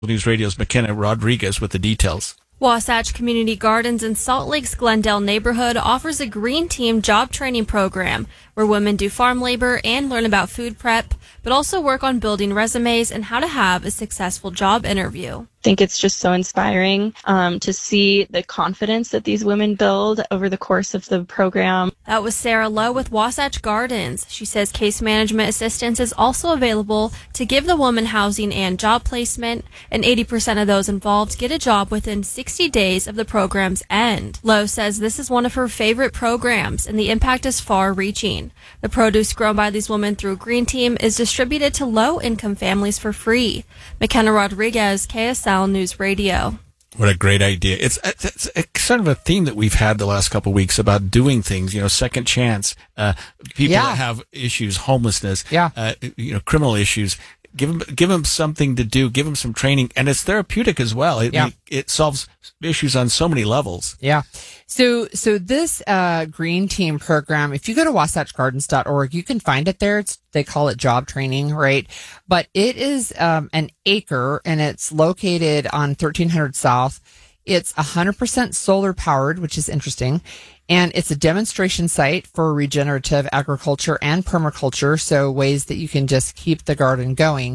News Radio's McKenna Rodriguez with the details. Wasatch Community Gardens in Salt Lake's Glendale neighborhood offers a Green Team job training program where women do farm labor and learn about food prep, but also work on building resumes and how to have a successful job interview. I think it's just so inspiring to see the confidence that these women build over the course of the program. That was Sarah Lowe with Wasatch Gardens. She says case management assistance is also available to give the woman housing and job placement, and 80% of those involved get a job within 60 days of the program's end. Lowe says this is one of her favorite programs, and the impact is far-reaching. The produce grown by these women through Green Team is distributed to low-income families for free. McKenna Rodriguez, KSL News Radio. What a great idea. It's sort of a theme that we've had the last couple of weeks about doing things, second chance, people that have issues, homelessness, criminal issues. Give them something to do, give them some training, and it's therapeutic as well. It solves issues on so many levels. Yeah. So this Green Team program, if you go to wasatchgardens.org, you can find it there. They call it job training, right? But it is an acre, and it's located on 1300 South. It's 100% solar powered, which is interesting. And it's a demonstration site for regenerative agriculture and permaculture, so ways that you can just keep the garden going.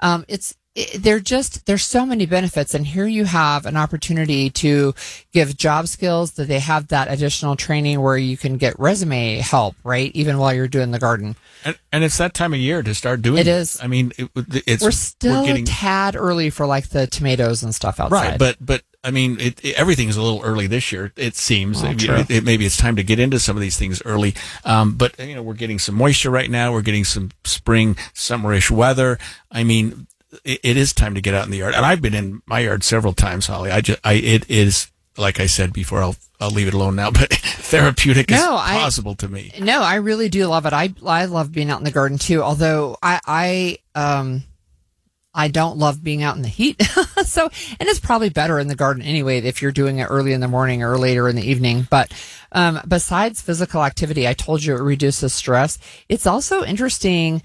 There's so many benefits, and here you have an opportunity to give job skills, that they have that additional training where you can get resume help, right? Even while you're doing the garden. And it's that time of year to start doing it. It is. I mean, we're still a tad early for like the tomatoes and stuff outside. Right, but I mean, everything's a little early this year, it seems. Maybe it's time to get into some of these things early. But we're getting some moisture right now. We're getting some spring, summerish weather. I mean, it is time to get out in the yard. And I've been in my yard several times, Holly. It is, like I said before, I'll leave it alone now, but therapeutic is possible to me. No, I really do love it. I love being out in the garden too, although I don't love being out in the heat. And it's probably better in the garden anyway, if you're doing it early in the morning or later in the evening. But, besides physical activity, I told you it reduces stress. It's also interesting,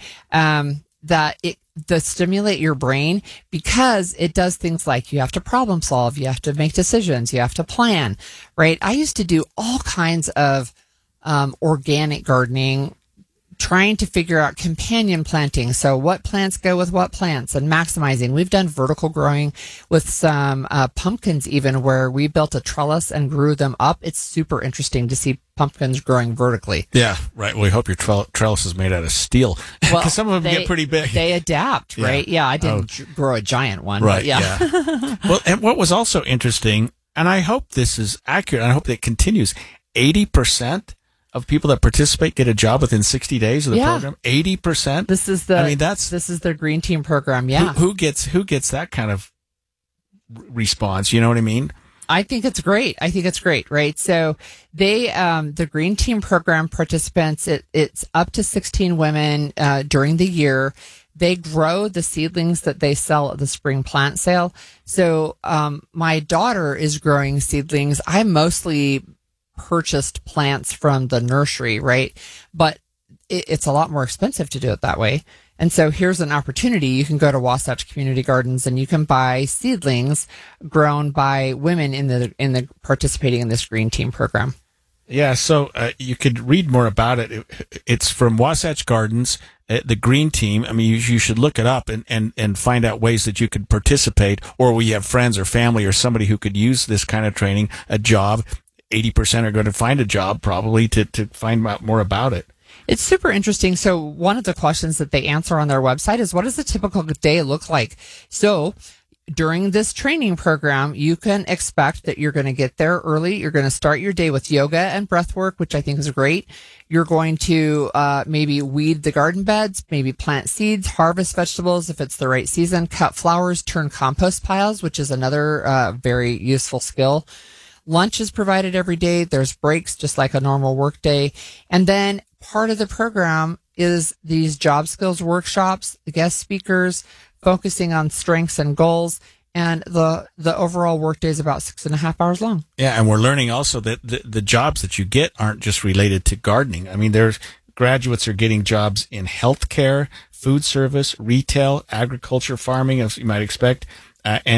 that it does stimulate your brain, because it does things like you have to problem solve, you have to make decisions, you have to plan, right? I used to do all kinds of, organic gardening, trying to figure out companion planting. So what plants go with what plants, and maximizing. We've done vertical growing with some pumpkins, even, where we built a trellis and grew them up. It's super interesting to see pumpkins growing vertically. Yeah, right. Well, we hope your trellis is made out of steel, because some of them get pretty big. They adapt, right? Yeah, I didn't grow a giant one. Right, but yeah. Well, and what was also interesting, and I hope this is accurate, and I hope it continues, 80% of people that participate get a job within 60 days of the program. 80%. This is their Green Team program. Yeah. Who gets that kind of response? You know what I mean? I think it's great. Right. So the Green Team program participants, it's up to 16 women, during the year. They grow the seedlings that they sell at the spring plant sale. So, my daughter is growing seedlings. I mostly purchased plants from the nursery, right? But it's a lot more expensive to do it that way. And so here's an opportunity. You can go to Wasatch Community Gardens and you can buy seedlings grown by women in the participating in this Green Team program. Yeah, so you could read more about it. It's from Wasatch Gardens, the Green Team. I mean, you should look it up and find out ways that you could participate, or we have friends or family or somebody who could use this kind of training, a job. 80% are going to find a job probably to find out more about it. It's super interesting. So one of the questions that they answer on their website is, what does a typical day look like? So during this training program, you can expect that you're going to get there early. You're going to start your day with yoga and breath work, which I think is great. You're going to maybe weed the garden beds, maybe plant seeds, harvest vegetables if it's the right season, cut flowers, turn compost piles, which is another very useful skill. Lunch is provided every day. There's breaks, just like a normal work day. And then part of the program is these job skills workshops, the guest speakers, focusing on strengths and goals. And the overall workday is about 6.5 hours long. Yeah, and we're learning also that the jobs that you get aren't just related to gardening. I mean, there's graduates are getting jobs in healthcare, food service, retail, agriculture, farming, as you might expect. and